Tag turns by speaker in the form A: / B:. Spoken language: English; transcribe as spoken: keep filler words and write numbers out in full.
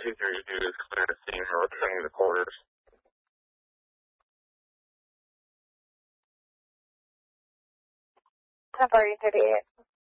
A: two thirty-two is clear to scene. We're returning the quarters.
B: ten forty thirty-eight.